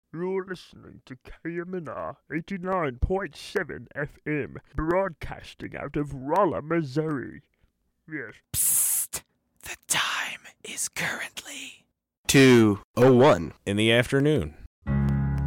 You're listening to KMNR 89.7 FM, broadcasting out of Rolla, Missouri. Yes. Psst. The time is currently 2:01 in the afternoon.